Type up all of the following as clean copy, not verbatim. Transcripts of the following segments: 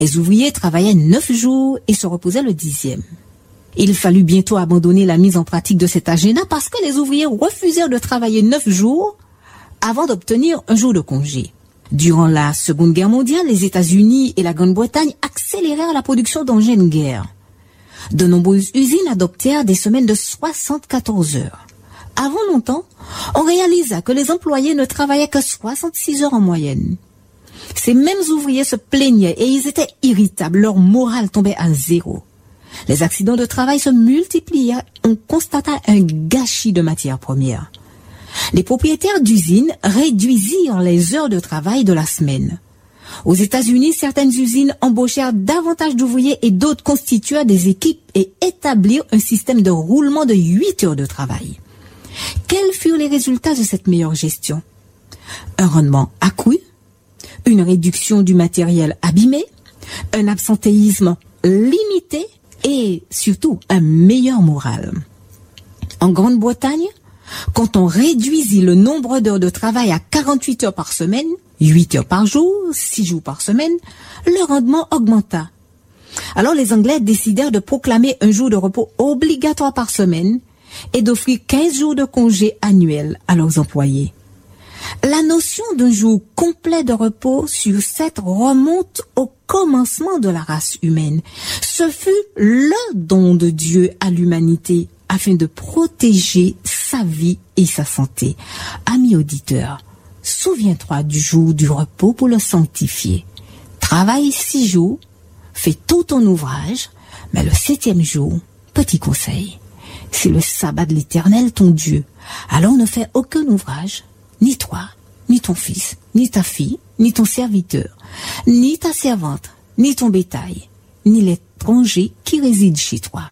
Les ouvriers travaillaient 9 jours et se reposaient le 10e. Il fallut bientôt abandonner la mise en pratique de cet agenda parce que les ouvriers refusèrent de travailler 9 jours avant d'obtenir un jour de congé. Durant la Seconde Guerre mondiale, les États-Unis et la Grande-Bretagne accélérèrent la production d'engins de guerre. De nombreuses usines adoptèrent des semaines de 74 heures. Avant longtemps, on réalisa que les employés ne travaillaient que 66 heures en moyenne. Ces mêmes ouvriers se plaignaient et ils étaient irritables, leur morale tombait à zéro. Les accidents de travail se multipliaient, on constata un gâchis de matières premières. Les propriétaires d'usines réduisirent les heures de travail de la semaine. Aux États-Unis, certaines usines embauchèrent davantage d'ouvriers et d'autres constituèrent des équipes et établirent un système de roulement de 8 heures de travail. Quels furent les résultats de cette meilleure gestion? Un rendement accru, une réduction du matériel abîmé, un absentéisme limité et surtout un meilleur moral. En Grande-Bretagne, quand on réduisit le nombre d'heures de travail à 48 heures par semaine, 8 heures par jour, 6 jours par semaine, le rendement augmenta. Alors les Anglais décidèrent de proclamer un jour de repos obligatoire par semaine et d'offrir 15 jours de congé annuels à leurs employés. La notion d'un jour complet de repos sur 7 remonte au commencement de la race humaine. Ce fut le don de Dieu à l'humanité afin de protéger sa vie et sa santé. Amis auditeurs, souviens-toi du jour du repos pour le sanctifier. Travaille 6 jours, fais tout ton ouvrage, mais le 7e jour, petit conseil, c'est le sabbat de l'Éternel ton Dieu. Alors ne fais aucun ouvrage, ni toi, ni ton fils, ni ta fille, ni ton serviteur, ni ta servante, ni ton bétail, ni l'étranger qui réside chez toi.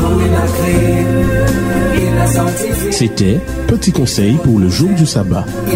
C'était Petit conseil pour le jour du sabbat.